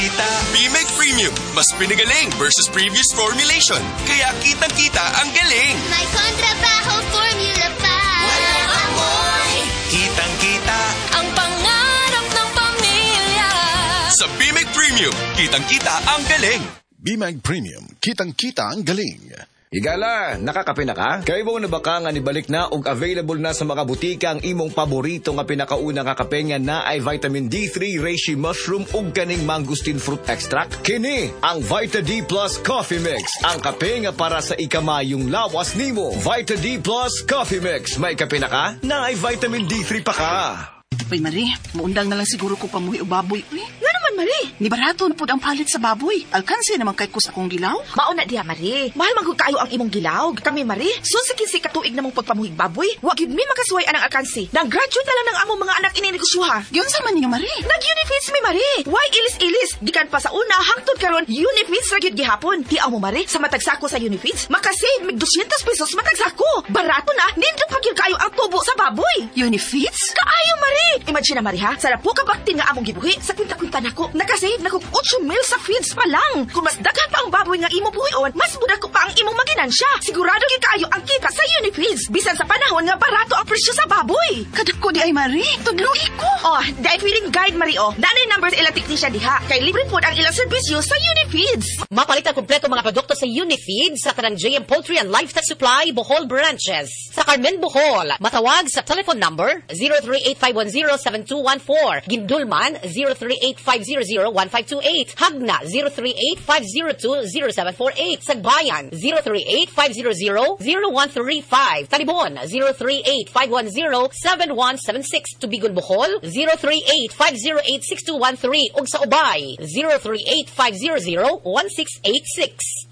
Bimig Premium, mas pinagaling versus previous formulation. Kaya kitang-kita ang galing. May kontrabaho formula pa. Walang amoy. Kitang-kita ang pangarap ng pamilya. Sa Bimig Premium, kitang-kita ang galing. Bimig Premium, kitang-kita ang galing. Higala, nakakape na ka? Kaya mo na baka nga nibalik na ug available na sa mga butika ang imong paborito nga pinakauna nga kape nga na ay vitamin D3, reishi mushroom ug kaning mangosteen fruit extract? Kini ang Vita D Plus Coffee Mix. Ang kape nga para sa ikamayong lawas nimo. Vita D Plus Coffee Mix. May kape na ka? Na ay vitamin D3 pa ka. Uy, Marie, muundang na lang siguro ko pamuhi o baboy. Uy, nga naman, Marie. ni barato na po ang palit sa baboy. Alkansi naman kay kus akong gilaw. Mauna diha, Marie. Mahal man kayo ang imong gilaw. Kami, Marie, susikin katuig namong pagpamuhig baboy. Wa gyud mi makasuway anang alkansi. Nag-graduate na lang ng among mga anak ininegosyoha. Yun sa man ninyo, Marie. Nag-unifeeds mi, Marie. Why ilis-ilis? Gikan pa sa una, hangtod karon unifeeds ra gyud gihapon. Tiaw mo, Marie, sa matag sako sa unifeeds, makasave mig 200 pesos matag sako. Barato na, nindot pa gyud kayo ang tubo sa baboy. Unifeeds? Kaayo, Marie. Imagine na, Marie, ha? Sa po ka baktin nga among gibuhi, sa kwinta-kwinta nako, nakasave na kog 8 mil sa feeds pa lang. Kung mas daghan pa ang baboy nga imo buhion, mas muda ko pa ang imong maginansya. Sigurado gyud kayo ang kita sa Unifeeds. Bisan sa panahon nga barato ang presyo sa baboy. Kadako di ay, Marie. Tudluhi ko. Oh, dahil feeling guide, Marie, oh. Nanay numbers ilang technician diha. Kay libre po ang ilang serbisyo sa Unifeeds. Mapalit ang kompleto mga produkto sa Unifeeds sa kanang JM Poultry and Livestock Supply, Bohol Branches. Sa Carmen, Bohol, matawag sa telephone number 038-510-7214. Gindulman, 038-500-1528. Hagna, 038-502-0748. Sagbayan, 038-500-0135. Talibon, 038-510-7176. Tubigon, Bohol, 038-508-6213. Ug sa Ubay, 038-500-1686.